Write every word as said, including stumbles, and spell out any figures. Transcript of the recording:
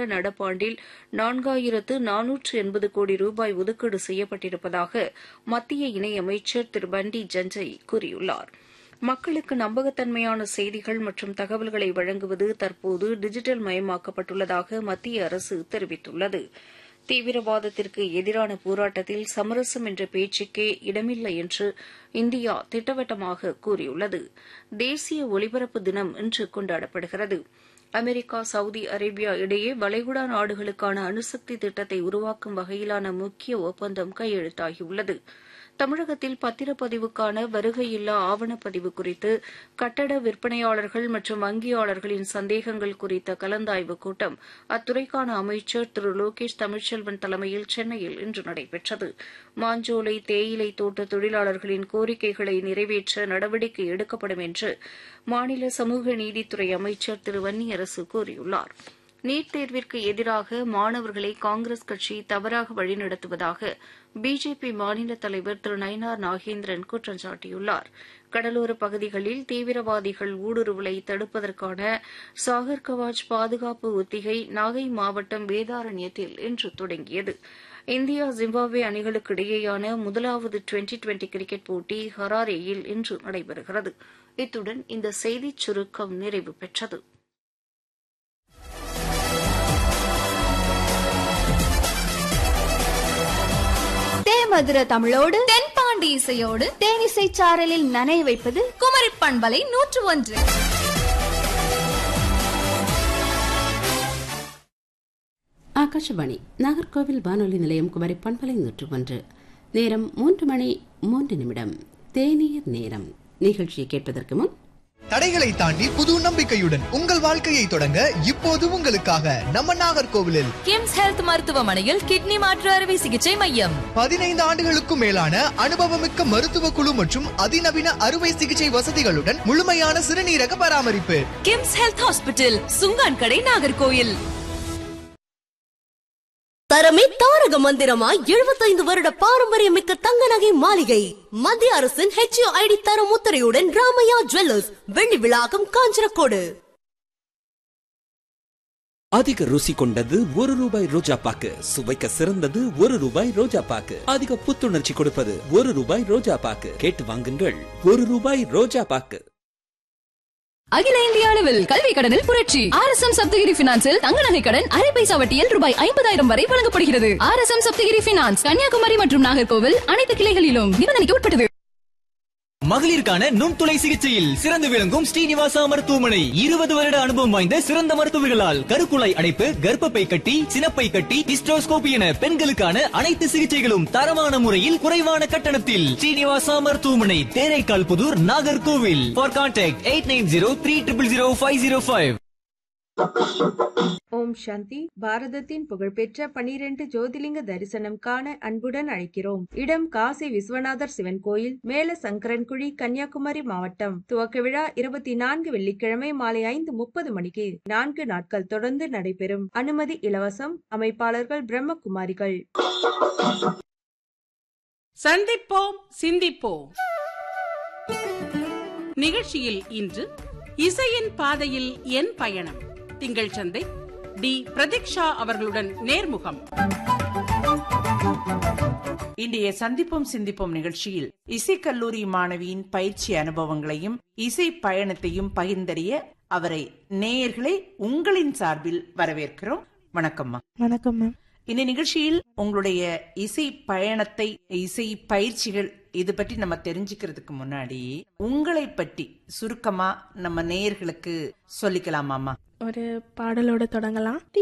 நடப்பாண்டில் நான்காயிரத்து நானூற்று எண்பது கோடி ரூபாய் ஒதுக்கீடு செய்யப்பட்டிருப்பதாக மத்திய இணையமைச்சர் திரு பண்டி ஜஞ்சய் கூறியுள்ளார். மக்களுக்கு நம்பகத்தன்மையான செய்திகள் மற்றும் தகவல்களை வழங்குவது தற்போது டிஜிட்டல் மயமாக்கப்பட்டுள்ளதாக மத்திய அரசு தெரிவித்துள்ளது. தீவிரவாதத்திற்கு எதிரான போராட்டத்தில் சமரசம் என்ற பேச்சுக்கே இடமில்லை என்று இந்தியா திட்டவட்டமாக கூறியுள்ளது. தேசிய ஒலிபரப்பு தினம் இன்று கொண்டாடப்படுகிறது. அமெரிக்கா, சவுதி அரேபியா இடையே வளைகுடா நாடுகளுக்கான அணுசக்தி திட்டத்தை உருவாக்கும் வகையிலான முக்கிய ஒப்பந்தம் கையெழுத்தாகியுள்ளது. தமிழகத்தில் பத்திரப்பதிவுக்கான வருகையில்லா ஆவணப்பதிவு குறித்து கட்டட விற்பனையாளர்கள் மற்றும் வங்கியாளர்களின் சந்தேகங்கள் குறித்த கலந்தாய்வுக் கூட்டம் அத்துறைக்கான அமைச்சர் திரு லோகேஷ் தமிழ்ச்செல்வன் தலைமையில் சென்னையில் இன்று நடைபெற்றது. மாஞ்சோலை தேயிலை தோட்ட தொழிலாளர்களின் கோரிக்கைகளை நிறைவேற்ற நடவடிக்கை எடுக்கப்படும் என்று மாநில சமூக நீதித்துறை அமைச்சர் திரு வன்னியரசு கூறியுள்ளார். நீட் தேர்விற்கு எதிராக மாணவர்களை காங்கிரஸ் கட்சி தவறாக வழிநடத்துவதாக பிஜேபி மாநில தலைவர் திரு நயினார் நாகேந்திரன் குற்றம் சாட்டியுள்ளார். கடலோரப் பகுதிகளில் தீவிரவாதிகள் ஊடுருவலை தடுப்பதற்கான சாகர் கவாஜ் பாதுகாப்பு ஒத்திகை நாகை மாவட்டம் வேதாரண்யத்தில் இன்று தொடங்கியது. இந்தியா ஜிம்பாப்வே அணிகளுக்கு இடையேயான முதலாவது டுவெண்டி டுவெண்டி கிரிக்கெட் போட்டி ஹராரேயில் இன்று நடைபெறுகிறது. இத்துடன் இந்த செய்திச் சுருக்கம் நிறைவு பெற்றது. மதுர தமிழோடு தென்பாண்டி இசையோடு தேனிசை சாரலில் நனைய வைப்பது குமரி பண்பலை நூற்று ஒன்று. ஆகாஷவாணி நாகர்கோவில் வானொலி நிலையம் குமரி பண்பலை நூற்று ஒன்று. நேரம் மூன்று மணி மூன்று நிமிடம். தேநீர் நேரம் நிகழ்ச்சியை கேட்பதற்கு முன் தடைகளை தாண்டி புது நம்பிக்கையுடன் உங்கள் வாழ்க்கையை தொடங்க இப்போது உங்களுக்காக நம்ம நாகர்கோவிலில் கிம்ஸ் ஹெல்த் மருத்துவமனையில் கிட்னி மாற்று அறுவை சிகிச்சை மையம். பதினைந்து ஆண்டுகளுக்கும் மேலான அனுபவமிக்க மருத்துவ குழு மற்றும் அதிநவீன அறுவை சிகிச்சை வசதிகளுடன் முழுமையான சிறுநீரக பராமரிப்பு. கிம்ஸ் ஹெல்த் ஹாஸ்பிட்டல், சுங்கான் கடை, நாகர்கோவில். தரமே தாரக மந்திரமாய் எழுபத்தைந்து வருட பாரம்பரியமிக்க தங்க நகை மாளிகை. மத்திய அரசின் ஹெச்ஓஐடி தர முத்திரையுடன் ராமையா ஜுவல்லர்ஸ், வெள்ளி விழாக்கம், காஞ்சனக்கோடு. அதிக ருசி கொண்டது ஒரு ரூபாய் ரோஜா பாக்கு, சுவைக்க சிறந்தது ஒரு ரூபாய் ரோஜா பாக்கு, அதிக புத்துணர்ச்சி கொடுப்பது ஒரு ரூபாய் ரோஜா பாக்கு. கேட்டு வாங்குங்கள், ஒரு ரூபாய் ரோஜா பாக்கு. அகில இந்திய அளவில் கல்வி கடனில் புரட்சி. ஆர் எஸ் எம் சப்தகிரி பினான்சில் தங்க நகை கடன் அரை பைசா வட்டியில் ரூபாய் ஐம்பதாயிரம் வரை வழங்கப்படுகிறது. R S M Saptagiri finance, Kanyakumari மற்றும் நாகர்கோவில் அனைத்து கிளைகளிலும் நிபந்தனைக்கு உட்பட்டது. மகளிருக்கான நுண்துளை சிகிச்சையில் சிறந்து விளங்கும் ஸ்ரீனிவாசா மருத்துவமனை. இருபது வருட அனுபவம் வாய்ந்த சிறந்த மருத்துவர்களால் கருக்குழாய் அடைப்பு, கர்ப்பப்பை கட்டி, சினப்பை கட்டி, ஹிஸ்டோஸ்கோபி என பெண்களுக்கான அனைத்து சிகிச்சைகளும் தரமான முறையில் குறைவான கட்டணத்தில். ஸ்ரீனிவாசா மருத்துவமனை, Theraikkal Pudur, Nagercoil. For contact eight nine zero three triple zero five zero five. ஓம் சாந்தி. பாரதத்தின் புகழ்பெற்ற பனிரெண்டு ஜோதிலிங்க தரிசனம் காண அன்புடன் அழைக்கிறோம். இடம் காசி விஸ்வநாதர் சிவன் கோயில், மேல சங்கரன்குழி, கன்னியாகுமரி மாவட்டம். துவக்க விழா இருபத்தி நான்கு வெள்ளிக்கிழமை மாலை ஐந்து முப்பது மணிக்கு நான்கு நாட்கள் தொடர்ந்து நடைபெறும். அனுமதி இலவசம். அமைப்பாளர்கள் பிரம்மகுமாரிகள். சந்திப்போம், சிந்திப்போம் நிகழ்ச்சியில் இன்று இசையின் பாதையில் என் பயணம், திங்கள் சந்தை டி பிரதீக்ஷா அவர்களுடன் நேர்முகம். இன்றைய சந்திப்போம் சிந்திப்போம் நிகழ்ச்சியில் இசைக்கல்லூரி மாணவியின் பயிற்சி அனுபவங்களையும் இசை பயணத்தையும் பகிர்ந்தறிய அவரை நேயர்களை உங்களின் சார்பில் வரவேற்கிறோம். வணக்கம்மா. வணக்கம் மேம். இந்த நிகழ்ச்சியில் உங்களுடைய இசை பயணத்தை, இசை பயிற்சிகள் இது பற்றி நம்ம தெரிஞ்சுக்கிறதுக்கு முன்னாடி உங்களை பற்றி சுருக்கமா நம்ம நேயர்களுக்கு சொல்லிக்கலாமாமா? ஒரு பாடலோட தொடங்கலாம்.